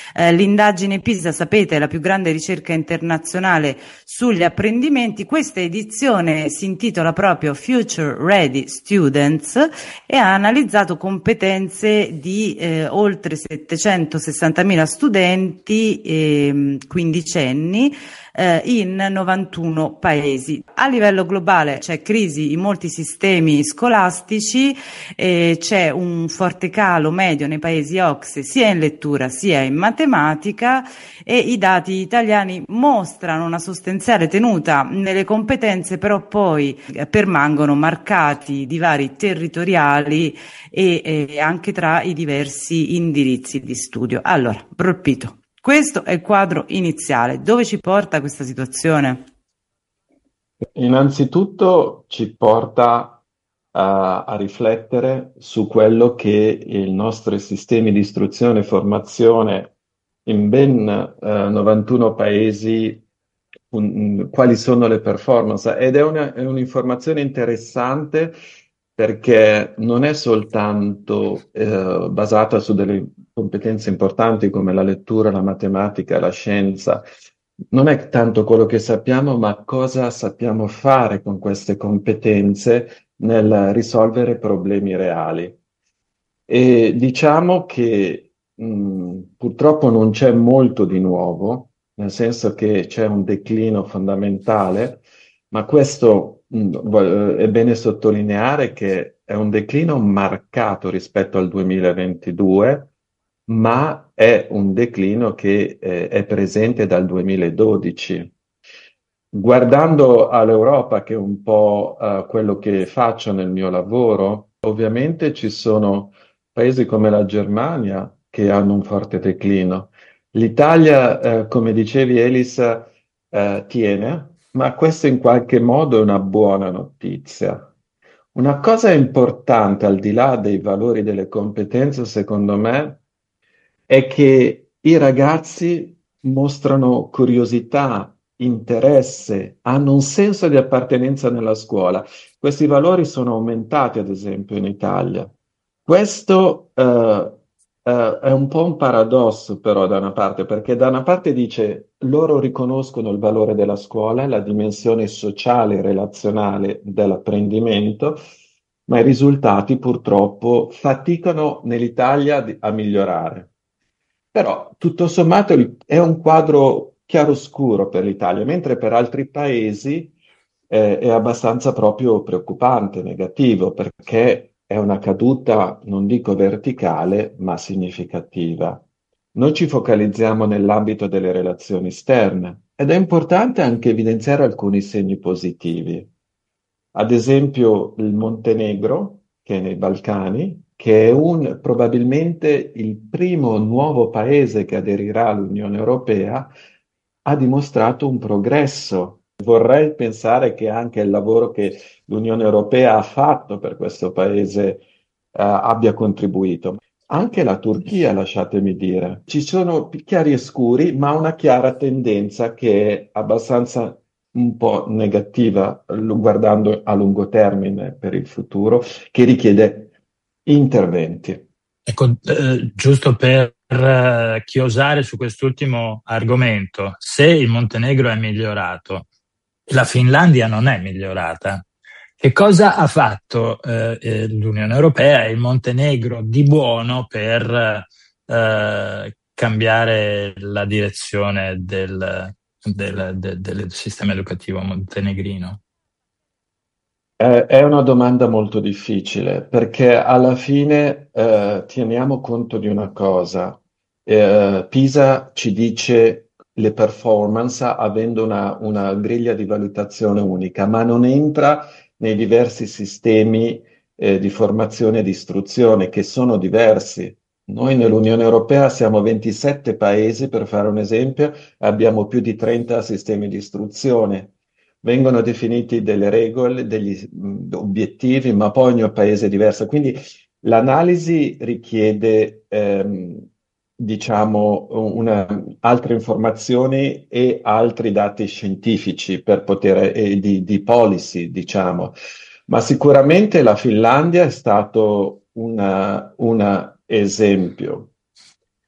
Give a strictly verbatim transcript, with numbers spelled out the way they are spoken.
Eh, l'indagine PISA, sapete, è la più grande ricerca internazionale sugli apprendimenti. Questa edizione si intitola proprio Future Ready Students e ha analizzato competenze di eh, oltre settecentosessantamila studenti eh, quindicenni eh, in novantuno paesi. A livello globale c'è crisi in molti sistemi scolastici, eh, c'è un forte calo medio nei paesi O C S E sia in lettura sia in matematica, e i dati italiani mostrano una sostanziale tenuta nelle competenze, però poi eh, permangono marcati divari territoriali e eh, anche tra i diversi indirizzi di studio. Allora, Brolpito, questo è il quadro iniziale. Dove ci porta questa situazione? Innanzitutto ci porta a, a riflettere su quello che i nostri sistemi di istruzione e formazione in ben eh, novantuno paesi, un- quali sono le performance. Ed è una- è un'informazione interessante perché non è soltanto eh, basata su delle competenze importanti come la lettura, la matematica, la scienza. Non è tanto quello che sappiamo, ma cosa sappiamo fare con queste competenze nel risolvere problemi reali. E diciamo che mh, purtroppo non c'è molto di nuovo, nel senso che c'è un declino fondamentale, ma questo mh, vo- è bene sottolineare che è un declino marcato rispetto al duemilaventidue, ma è un declino che eh, è presente dal duemiladodici. Guardando all'Europa, che è un po' eh, quello che faccio nel mio lavoro, ovviamente ci sono paesi come la Germania che hanno un forte declino. L'Italia, eh, come dicevi Elisa, eh, tiene, ma questo in qualche modo è una buona notizia. Una cosa importante, al di là dei valori delle competenze, secondo me, è che i ragazzi mostrano curiosità, interesse, hanno un senso di appartenenza nella scuola. Questi valori sono aumentati, ad esempio, in Italia. Questo eh, eh, è un po' un paradosso, però, da una parte, perché da una parte dice loro riconoscono il valore della scuola, la dimensione sociale e relazionale dell'apprendimento, ma i risultati purtroppo faticano nell'Italia di- a migliorare. Però tutto sommato il- è un quadro chiaroscuro per l'Italia, mentre per altri paesi eh, è abbastanza proprio preoccupante, negativo, perché è una caduta, non dico verticale, ma significativa. Noi ci focalizziamo nell'ambito delle relazioni esterne ed è importante anche evidenziare alcuni segni positivi. Ad esempio il Montenegro, che è nei Balcani, che è un, probabilmente il primo nuovo paese che aderirà all'Unione Europea, ha dimostrato un progresso. Vorrei pensare che anche il lavoro che l'Unione Europea ha fatto per questo paese, eh, abbia contribuito. Anche la Turchia, lasciatemi dire. Ci sono chiari e scuri, ma una chiara tendenza che è abbastanza un po' negativa, l- guardando a lungo termine per il futuro, che richiede interventi. Ecco, eh, giusto per eh, chiosare su quest'ultimo argomento, se il Montenegro è migliorato, la Finlandia non è migliorata. Che cosa ha fatto eh, eh, l'Unione Europea e il Montenegro di buono per eh, cambiare la direzione del, del, del, del sistema educativo montenegrino? Eh, È una domanda molto difficile perché alla fine eh, teniamo conto di una cosa. Eh, PISA ci dice le performance avendo una, una griglia di valutazione unica, ma non entra nei diversi sistemi eh, di formazione e di istruzione che sono diversi. Noi nell'Unione Europea siamo ventisette paesi, per fare un esempio, e abbiamo più di trenta sistemi di istruzione. Vengono definiti delle regole, degli mh, obiettivi, ma poi ogni paese è diverso. Quindi l'analisi richiede, ehm, diciamo, una- altre informazioni e altri dati scientifici per poter, e di, di policy, diciamo. Ma sicuramente la Finlandia è stato una, una esempio.